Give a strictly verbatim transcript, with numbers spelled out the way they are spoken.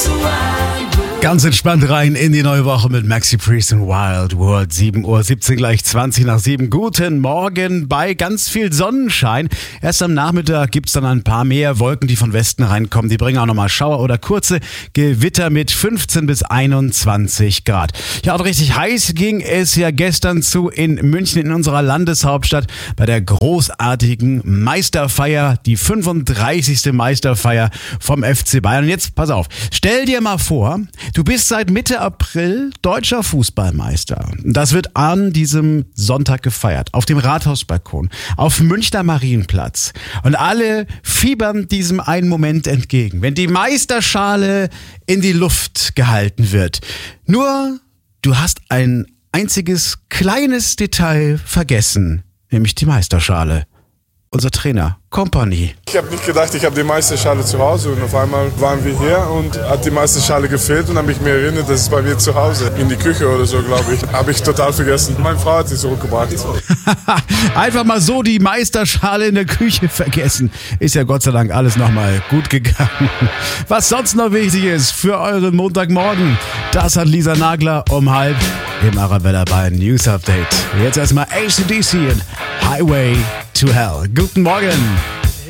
Ganz entspannt rein in die neue Woche mit Maxi Priest und Wild World. sieben Uhr siebzehn, gleich zwanzig nach sieben. Guten Morgen bei ganz viel Sonnenschein. Erst am Nachmittag gibt's dann ein paar mehr Wolken, die von Westen reinkommen. Die bringen auch nochmal Schauer oder kurze Gewitter mit fünfzehn bis einundzwanzig Grad. Ja, und richtig heiß ging es ja gestern zu in München, in unserer Landeshauptstadt, bei der großartigen Meisterfeier, die fünfunddreißigste Meisterfeier vom F C Bayern. Und jetzt, pass auf, stell dir mal vor, du bist seit Mitte April deutscher Fußballmeister. Das wird an diesem Sonntag gefeiert. Auf dem Rathausbalkon, auf dem Münchner Marienplatz. Und alle fiebern diesem einen Moment entgegen, wenn die Meisterschale in die Luft gehalten wird. Nur, du hast ein einziges kleines Detail vergessen, nämlich die Meisterschale. Unser Trainer, Kompany. Ich habe nicht gedacht, ich habe die Meisterschale zu Hause und auf einmal waren wir hier und hat die Meisterschale gefehlt und habe ich mir erinnert, dass es bei mir zu Hause in die Küche oder so, glaube ich. Habe ich total vergessen. Meine Frau hat sie zurückgebracht. Einfach mal so die Meisterschale in der Küche vergessen. Ist ja Gott sei Dank alles nochmal gut gegangen. Was sonst noch wichtig ist für euren Montagmorgen, das hat Lisa Nagler um halb im Arabella Bayern News Update. Jetzt erstmal A C D C und Highway to Hell. Guten Morgen.